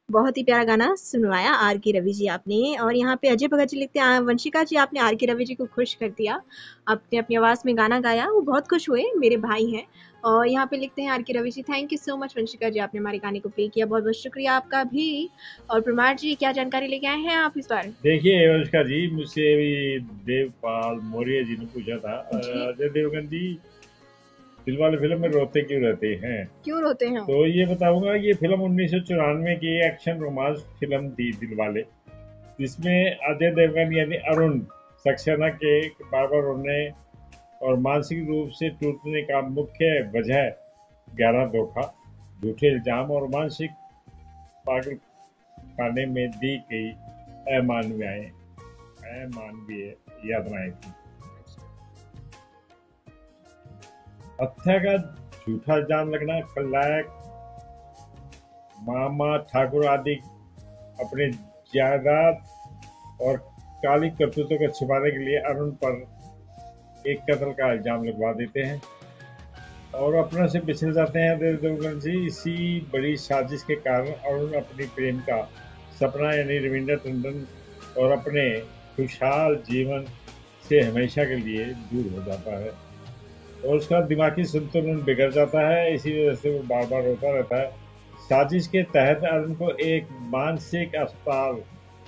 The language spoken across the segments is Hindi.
बहुत ही प्यारा गाना सुनवाया आर के रवि जी आपने। और यहाँ पे अजय भगत जी लिखते हैं, वंशिका जी आपने आर के रवि जी को खुश कर दिया, आपने अपनी आवाज़ में गाना गाया, वो बहुत खुश हुए, मेरे भाई हैं। और यहाँ पे लिखते हैं आर के Ravi ji, thank you so much Vanshika जी, आपने हमारे गाने को प्ले किया, बहुत बहुत शुक्रिया आपका भी। और परमार जी क्या जानकारी लेके आए हैं आप इस बार? देखिए वंशिका जी, मुझसे भी देवपाल मौर्य जी ने पूछा था, अजय देवगन जी दिलवाले फिल्म में रोते क्यों रहते हैं, क्यों रोते हैं? तो ये बताऊंगा। ये फिल्म 1994 की एक्शन रोमांस फिल्म थी दिलवाले, जिसमें अजय देवगन यानी अरुण सक्सेना के बार बार रोने और मानसिक रूप से टूटने का मुख्य वजह गहरा धोखा, झूठे इल्जाम और मानसिक पागल खाने में दी गई अमानवीय यातनाएं थी। हत्या का झूठा इल्जाम लगना, खलनायक मामा ठाकुर आदि अपने जायदाद और काली करतूतों को छिपाने के लिए अरुण पर एक कत्ल का इल्जाम लगवा देते हैं और अपने से बिछड़ जाते हैं देवगन जी। इसी बड़ी साजिश के कारण अरुण अपनी प्रेम का सपना यानी रविंद्र टंडन और अपने खुशहाल जीवन से हमेशा के लिए दूर हो जाता है और उसका दिमागी संतुलन बिगड़ जाता है। इसी वजह से वो बार बार रोता रहता है। साजिश के तहत अरुण को एक मानसिक अस्पताल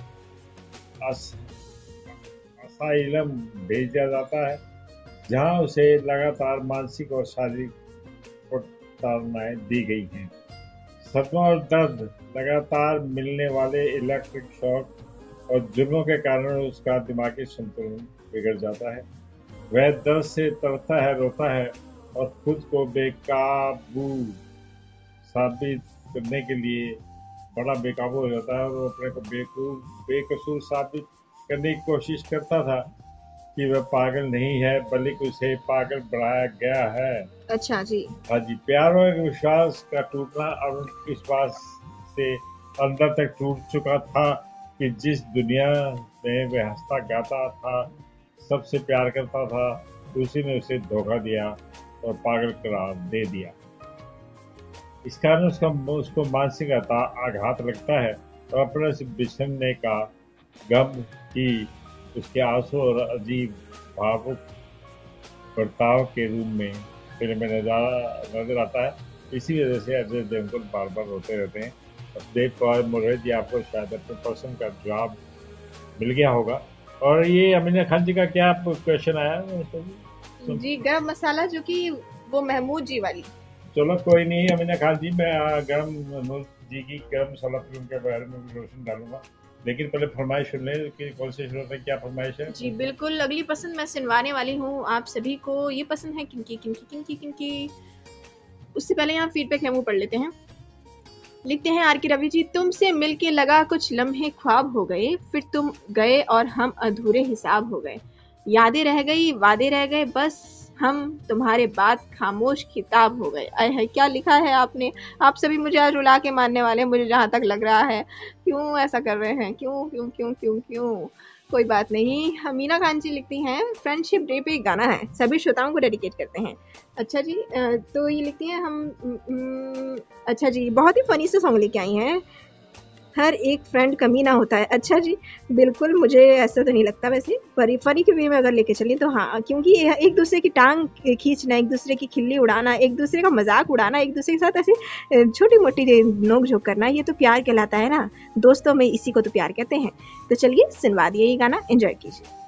असाइलम भेज दिया जाता है, जहां उसे लगातार मानसिक और शारीरिक प्रताड़नाएं दी गई हैं। सदमा और दर्द, लगातार मिलने वाले इलेक्ट्रिक शॉक और जुर्मों के कारण उसका दिमागी संतुलन बिगड़ जाता है। वह दर्द से तड़पता है, रोता है और खुद को बेकाबू साबित करने के लिए बड़ा बेकाबू हो जाता है और अपने को बेकसूर साबित करने की कोशिश करता था कि वह पागल नहीं है, बल्कि उसे पागल बनाया गया है। अच्छा जी। हाँ जी। प्यार और विश्वास का टूटना, अरुण इस बात से अंदर तक टूट चुका था कि जिस दुनिया में वह हंसता गाता था, सबसे प्यार करता था, उसी ने उसे धोखा दिया और पागल करार दे दिया। इस कारण उसको मानसिक आघात लगता है और अपने से बिछड़ने का गम ही उसके आंसू और अजीब भावुक बर्ताव के रूप में फिल्म में नजर आता है। इसी वजह से अजय देवगन बार बार रोते रहते हैं। देवपाल मौर्य जी, आपको शायद अपने प्रश्न का जवाब मिल गया होगा। और ये अमीना खान जी का क्या क्वेश्चन आया जी? गरम मसाला, जो कि वो महमूद जी वाली। चलो कोई नहीं अमीना खान जी, मैं महमूद जी की गरम मसाला फिल्म के बारे में भी रोशन डालूंगा, लेकिन पहले फरमाइश सुन लें कि कौन से श्रोता क्या फरमाइश है। जी बिल्कुल, अगली पसंद मैं सुनवाने वाली हूँ आप सभी को। ये पसंद है किनकी किनकी किनकी किनकी। उससे पहले यहाँ फीडबैक है वो पढ़ लेते हैं। लिखते हैं आर के रवि जी, तुमसे मिलके लगा कुछ लम्हे ख्वाब हो गए, फिर तुम गए और हम अधूरे हिसाब हो गए, यादें रह गई, वादे रह गए, बस हम तुम्हारे बाद खामोश किताब हो गए। अरे क्या लिखा है आपने। आप सभी मुझे आज रुला के मारने वाले, मुझे जहां तक लग रहा है। क्यों ऐसा कर रहे हैं? क्यों क्यों क्यों क्यों क्यों? कोई बात नहीं। अमीना खान जी लिखती हैं, फ्रेंडशिप डे पे गाना है, सभी श्रोताओं को डेडिकेट करते हैं। अच्छा जी। तो ये लिखती हैं हम अच्छा जी, बहुत ही फनी से सॉन्ग लेके आई हैं, हर एक फ्रेंड कमी ना होता है। अच्छा जी, बिल्कुल मुझे ऐसा तो नहीं लगता वैसे, पर फनी के वे में अगर लेके चलें तो हाँ, क्योंकि एक दूसरे की टांग खींचना, एक दूसरे की खिल्ली उड़ाना, एक दूसरे का मजाक उड़ाना, एक दूसरे के साथ ऐसे छोटी मोटी नोक झोंक करना, ये तो प्यार कहलाता है ना दोस्तों में, इसी को तो प्यार कहते हैं। तो चलिए सुनवा दिए ये गाना, एंजॉय कीजिए।